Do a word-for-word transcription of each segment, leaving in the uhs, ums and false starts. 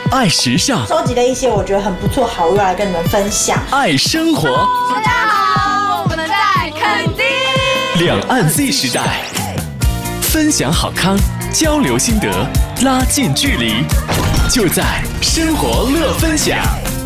爱时尚， 收集了一些我觉得很不错好物来跟你们分享。 爱生活， 大家好，我们在垦丁。 两岸 Z 时代，分享好康，交流心得，拉近距离，就在生活乐分享。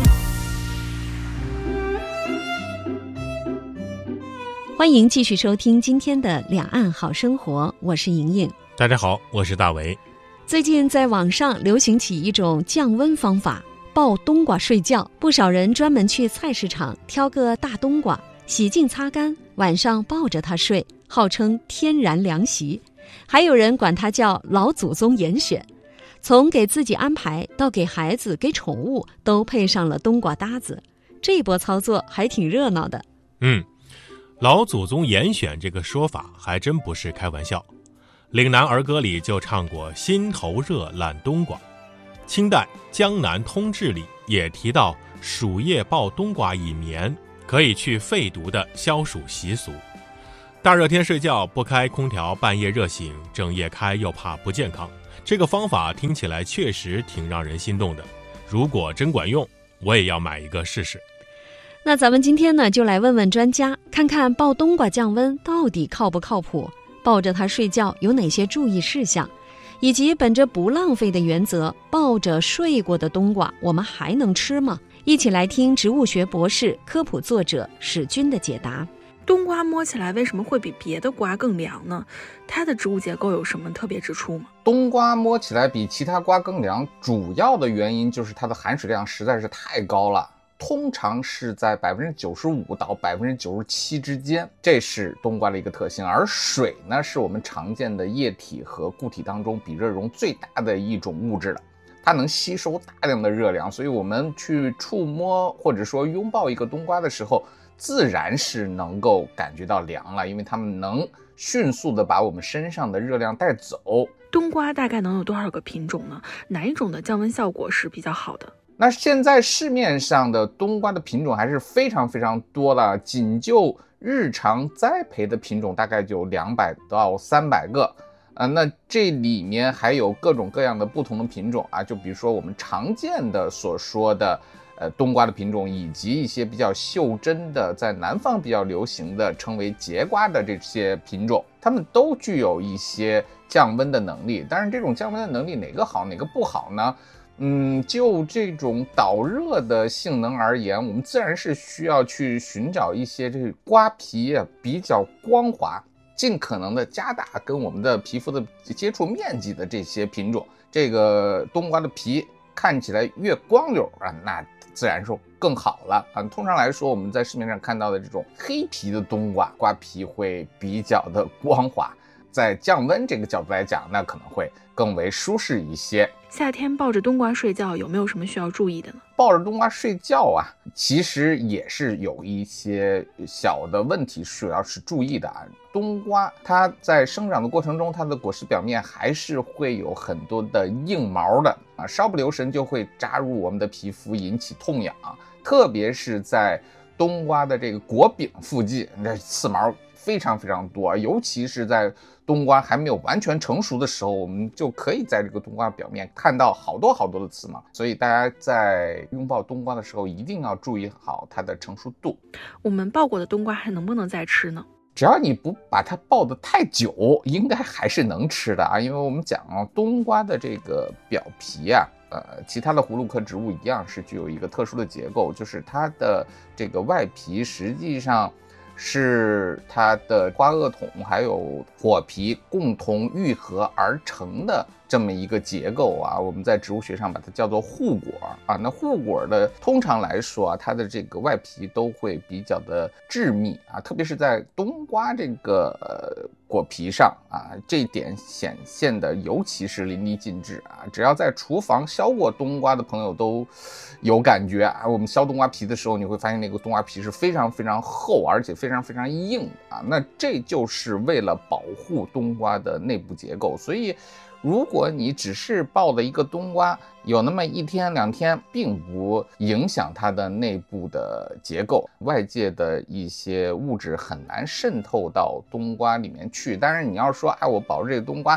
欢迎继续收听今天的两岸好生活，我是莹莹。 大家好，我是大为。 最近在网上流行起一种降温方法，抱冬瓜睡觉。不少人专门去菜市场挑个大冬瓜，洗净擦干，晚上抱着它睡，号称天然凉席。还有人管它叫老祖宗严选。从给自己安排到给孩子给宠物都配上了冬瓜搭子，这波操作还挺热闹的。 嗯老祖宗严选这个说法还真不是开玩笑，岭南儿歌里就唱过心头热懒冬瓜。清代江南通志里也提到暑夜抱冬瓜以眠，可以去肺毒的消暑习俗。大热天睡觉不开空调，半夜热醒，整夜开又怕不健康，这个方法听起来确实挺让人心动的。如果真管用，我也要买一个试试。 那咱们今天呢，就来问问专家，看看抱冬瓜降温到底靠不靠谱，抱着它睡觉有哪些注意事项，以及本着不浪费的原则，抱着睡过的冬瓜我们还能吃吗？一起来听植物学博士、科普作者史军的解答。 冬瓜摸起来为什么会比别的瓜更凉呢？它的植物结构有什么特别之处吗？ 冬瓜摸起来比其他瓜更凉，主要的原因就是它的含水量实在是太高了，通常是在百分之九十五到百分之九十七之间，这是冬瓜的一个特性。而水呢，是我们常见的液体和固体当中比热容最大的一种物质了，它能吸收大量的热量，所以我们去触摸或者说拥抱一个冬瓜的时候，自然是能够感觉到凉了，因为它们能迅速的把我们身上的热量带走。 冬瓜大概能有多少个品种呢？哪一种的降温效果是比较好的？ 那现在市面上的冬瓜的品种还是非常非常多了，仅就日常栽培的品种大概就两百到三百个。呃，那这里面还有各种各样的不同的品种啊，就比如说我们常见的所说的呃冬瓜的品种，以及一些比较袖珍的，在南方比较流行的称为节瓜的这些品种，它们都具有一些降温的能力。当然，这种降温的能力哪个好哪个不好呢？嗯，就这种导热的性能而言，我们自然是需要去寻找一些这个瓜皮啊比较光滑，尽可能的加大跟我们的皮肤的接触面积的这些品种。这个冬瓜的皮看起来越光溜啊，那自然是更好了啊。通常来说，我们在市面上看到的这种黑皮的冬瓜，瓜皮会比较的光滑，在降温这个角度来讲，那可能会更为舒适一些。 夏天抱着冬瓜睡觉有没有什么需要注意的呢？ 抱着冬瓜睡觉啊，其实也是有一些小的问题需要是注意的啊。冬瓜它在生长的过程中，它的果实表面还是会有很多的硬毛的啊，稍不留神就会扎入我们的皮肤，引起痛痒。特别是在冬瓜的这个果柄附近，那刺毛非常非常多，尤其是在冬瓜还没有完全成熟的时候，我们就可以在这个冬瓜表面看到好多好多的刺毛。所以大家在拥抱冬瓜的时候，一定要注意好它的成熟度。 我们抱过的冬瓜还能不能再吃呢？ 只要你不把它抱得太久，应该还是能吃的啊。因为我们讲啊，冬瓜的这个表皮啊，呃，其他的葫芦科植物一样是具有一个特殊的结构，就是它的这个外皮实际上是它的花萼筒还有果皮共同愈合而成的这么一个结构啊，我们在植物学上把它叫做护果啊。那护果的通常来说啊，它的这个外皮都会比较的致密啊，特别是在冬瓜这个呃果皮上啊，这一点显现的尤其是淋漓尽致啊。只要在厨房削过冬瓜的朋友都有感觉啊，我们削冬瓜皮的时候，你会发现那个冬瓜皮是非常非常厚，而且非常非常硬啊。那这就是为了保护冬瓜的内部结构，所以如果你只是抱了一个冬瓜，有那么一天两天，并不影响它的内部的结构，外界的一些物质很难渗透到冬瓜里面去。当然你要说，哎，我保着这个冬瓜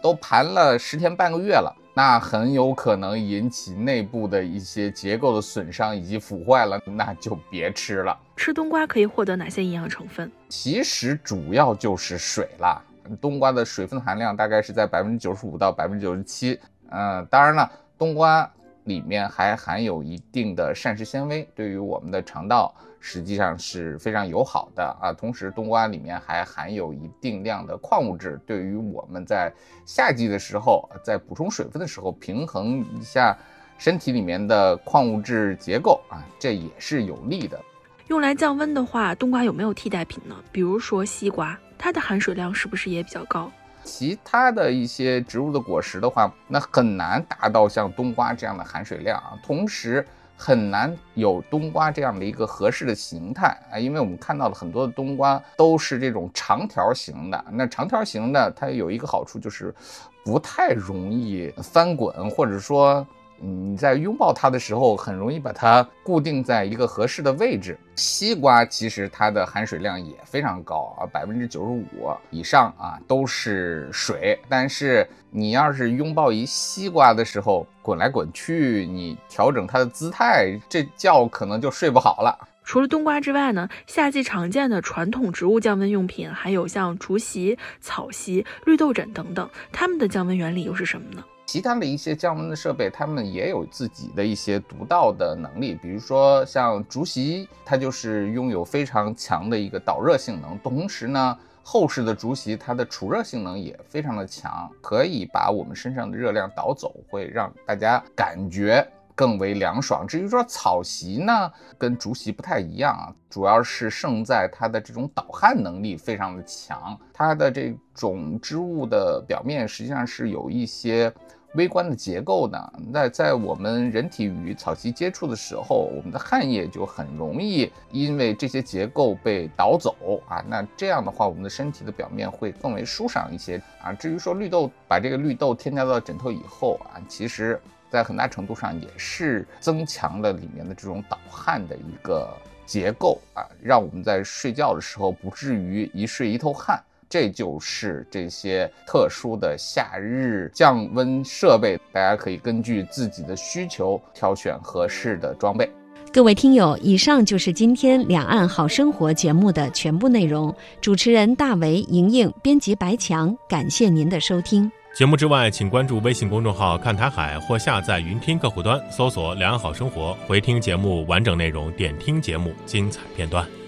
都盘了十天半个月了，那很有可能引起内部的一些结构的损伤以及腐坏了，那就别吃了。 吃冬瓜可以获得哪些营养成分？ 其实主要就是水啦，冬瓜的水分含量大概是在百分之九十五到百分之九十七。嗯，当然了，冬瓜里面还含有一定的膳食纤维，对于我们的肠道实际上是非常友好的啊。同时，冬瓜里面还含有一定量的矿物质，对于我们在夏季的时候，在补充水分的时候，平衡一下身体里面的矿物质结构啊，这也是有利的。 用来降温的话，冬瓜有没有替代品呢？比如说西瓜，它的含水量是不是也比较高？ 其他的一些植物的果实的话，那很难达到像冬瓜这样的含水量啊，同时很难有冬瓜这样的一个合适的形态啊，因为我们看到了很多的冬瓜都是这种长条形的，那长条形的它有一个好处就是不太容易翻滚，或者说你在拥抱它的时候很容易把它固定在一个合适的位置。西瓜其实它的含水量也非常高啊，百分之九十五以上啊都是水，但是你要是拥抱一西瓜的时候滚来滚去，你调整它的姿态，这觉可能就睡不好了。 除了冬瓜之外呢，夏季常见的传统植物降温用品还有像竹席、草席、绿豆枕等等，它们的降温原理又是什么呢？ 其他的一些降温的设备，它们也有自己的一些独到的能力，比如说像竹席，它就是拥有非常强的一个导热性能，同时呢，厚实的竹席它的储热性能也非常的强，可以把我们身上的热量导走，会让大家感觉更为凉爽。至于说草席呢，跟竹席不太一样啊，主要是胜在它的这种导汗能力非常的强，它的这种织物的表面实际上是有一些微观的结构的，那在我们人体与草席接触的时候，我们的汗液就很容易因为这些结构被导走啊，那这样的话我们的身体的表面会更为舒爽一些啊。至于说绿豆，把这个绿豆添加到枕头以后啊，其实在很大程度上也是增强了里面的这种导汗的一个结构啊，让我们在睡觉的时候不至于一睡一头汗。这就是这些特殊的夏日降温设备，大家可以根据自己的需求挑选合适的装备。 各位听友，以上就是今天两岸好生活节目的全部内容。主持人大为、莹莹，编辑白强，感谢您的收听。 节目之外，请关注微信公众号看台海或下载云听客户端，搜索两岸好生活，回听节目完整内容，点听节目精彩片段。